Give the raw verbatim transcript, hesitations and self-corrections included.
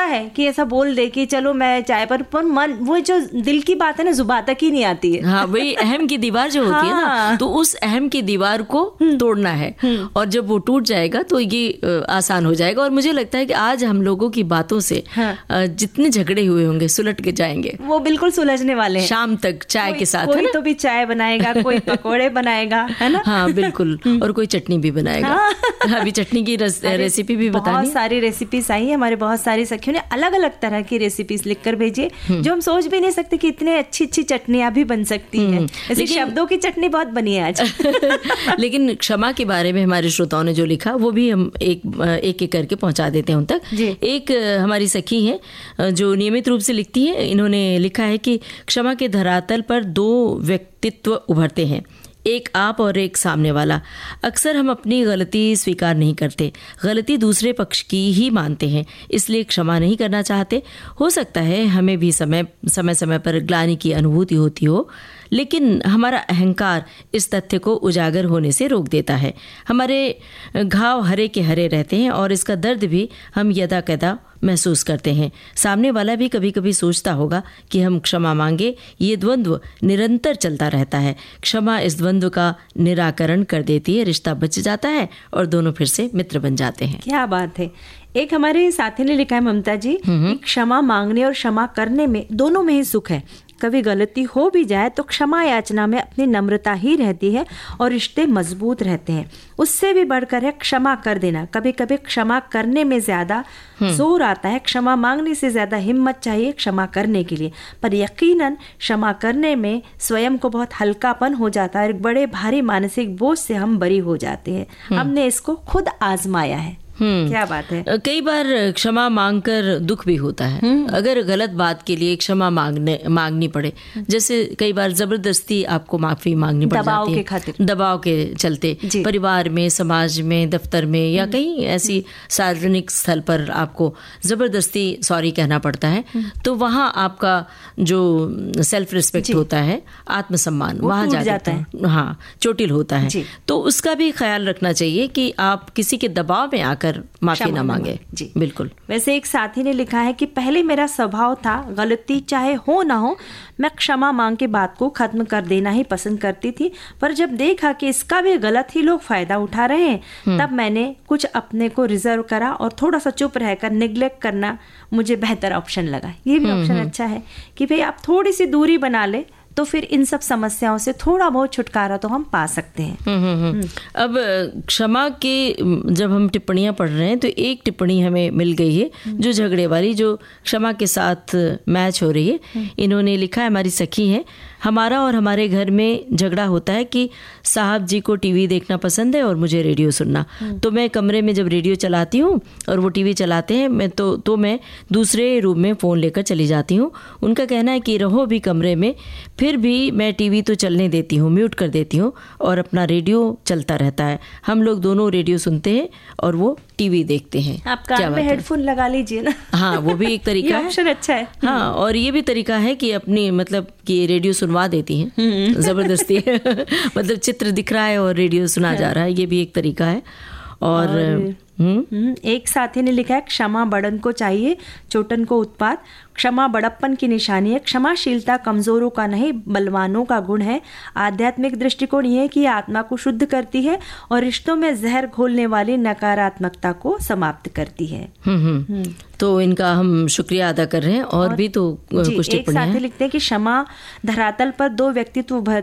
है कि ऐसा बोल दे कि चलो मैं चाय पर, पर मन वो जो दिल की बात है ना जुबान तक ही नहीं आती है। हाँ, वही अहम की दीवार जो होती है ना, तो उस अहम की दीवार को तोड़ना है, और जब वो टूट जाएगा तो ये आसान हो जाएगा। और मुझे लगता है कि आज हम लोगों की बातों से हाँ। जितने झगड़े हुए होंगे सुलट के जाएंगे, वो बिल्कुल सुलझने वाले हैं शाम तक चाय के साथ। कोई तो भी चाय बनाएगा, कोई पकोड़े बनाएगा, है ना? हाँ बिल्कुल, और कोई चटनी भी बनाएगा। हाँ। अभी चटनी की रेसिपी भी बतानी, बहुत सारी रेसिपीज आई है हमारे, बहुत सारी सखियों ने अलग अलग तरह की रेसिपीज लिखकर भेजी जो हम सोच भी नहीं सकते कि इतने अच्छी अच्छी चटनियां भी बन सकती हैं। ऐसे शब्दों की चटनी बहुत बनी है आज। लेकिन क्षमा के बारे में हमारे श्रोताओं ने जो लिखा वो भी हम एक एक एक करके पहुंचा देते हैं उन तक। एक हमारी सखी है जो नियमित रूप से लिखती है, इन्होंने लिखा है कि क्षमा के धरातल पर दो व्यक्तित्व उभरते हैं, एक आप और एक सामने वाला। अक्सर हम अपनी गलती स्वीकार नहीं करते, गलती दूसरे पक्ष की ही मानते हैं, इसलिए क्षमा नहीं करना चाहते। हो सकता है हमें भी समय समय समय पर ग्लानि की अनुभूति होती हो, लेकिन हमारा अहंकार इस तथ्य को उजागर होने से रोक देता है। हमारे घाव हरे के हरे रहते हैं और इसका दर्द भी हम यदा कदा महसूस करते हैं। सामने वाला भी कभी कभी सोचता होगा कि हम क्षमा मांगे। ये द्वंद्व निरंतर चलता रहता है। क्षमा इस द्वंद्व का निराकरण कर देती है, रिश्ता बच जाता है और दोनों फिर से मित्र बन जाते हैं। क्या बात है। एक हमारे साथी ने लिखा है, ममता जी, क्षमा मांगने और क्षमा करने में दोनों में ही सुख है। कभी गलती हो भी जाए तो क्षमा याचना में अपनी नम्रता ही रहती है और रिश्ते मजबूत रहते हैं। उससे भी बढ़कर है क्षमा कर देना। कभी कभी क्षमा करने में ज्यादा जोर आता है, क्षमा मांगने से ज्यादा हिम्मत चाहिए क्षमा करने के लिए, पर यकीनन क्षमा करने में स्वयं को बहुत हल्कापन हो जाता है और एक बड़े भारी मानसिक बोझ से हम बरी हो जाते हैं। हमने इसको खुद आजमाया है। क्या बात है। कई बार क्षमा मांगकर दुख भी होता है, अगर गलत बात के लिए क्षमा मांगने मांगनी पड़े। जैसे कई बार जबरदस्ती आपको माफी मांगनी पड़ जाती है, के दबाव के चलते, परिवार में, समाज में, दफ्तर में या कहीं ऐसी सार्वजनिक स्थल पर आपको जबरदस्ती सॉरी कहना पड़ता है, तो वहाँ आपका जो सेल्फ रिस्पेक्ट होता है, आत्मसम्मान, वहाँ जा जाता है, हाँ चोटिल होता है। तो उसका भी ख्याल रखना चाहिए कि आप किसी के दबाव में आकर माफी ना मांगे। जी बिल्कुल। वैसे एक साथी ने लिखा है कि पहले मेरा स्वभाव था गलती चाहे हो ना हो मैं क्षमा मांग के बात को खत्म कर देना ही पसंद करती थी, पर जब देखा कि इसका भी गलत ही लोग फायदा उठा रहे हैं तब मैंने कुछ अपने को रिजर्व करा और थोड़ा सा चुप रहकर निग्लेक्ट करना मुझे बेहतर ऑप्शन लगा। ये भी ऑप्शन अच्छा है कि भाई आप थोड़ी सी दूरी बना ले तो फिर इन सब समस्याओं से थोड़ा बहुत छुटकारा तो हम पा सकते हैं। हुँ, हुँ। अब क्षमा के जब हम टिप्पणियां पढ़ रहे हैं तो एक टिप्पणी हमें मिल गई है जो झगड़े वाली, जो क्षमा के साथ मैच हो रही है। इन्होंने लिखा है, हमारी सखी है, हमारा और हमारे घर में झगड़ा होता है कि साहब जी को टीवी देखना पसंद है और मुझे रेडियो सुनना। तो मैं कमरे में जब रेडियो चलाती हूँ और वो टीवी चलाते हैं, मैं तो तो मैं दूसरे रूम में फ़ोन लेकर चली जाती हूँ। उनका कहना है कि रहो भी कमरे में, फिर भी मैं टीवी तो चलने देती हूँ, म्यूट कर देती हूँ और अपना रेडियो चलता रहता है। हम लोग दोनों रेडियो सुनते हैं और वो टीवी देखते हैं। आप कान में हेडफोन लगा लीजिए ना। हाँ, वो भी एक तरीका है। ऑप्शन अच्छा है। हाँ, और ये भी तरीका है कि अपनी मतलब कि रेडियो सुनवा देती हैं जबरदस्ती। मतलब चित्र दिख रहा है और रेडियो सुना जा रहा है, ये भी एक तरीका है। और, और एक साथी ने लिखा है, क्षमा बड़न को चाहिए, चोटन को उत्पात। क्षमा बड़प्पन की निशानी है। क्षमाशीलता कमजोरों का नहीं बलवानों का गुण है। आध्यात्मिक दृष्टिकोण ये है कि आत्मा को शुद्ध करती है और रिश्तों में जहर घोलने वाली नकारात्मकता को समाप्त करती है। हम्म तो इनका हम शुक्रिया अदा कर रहे हैं। और, और भी तो कुछ टिप्पणियां हैं। एक साथी लिखते हैं कि क्षमा धरातल पर दो व्यक्तित्व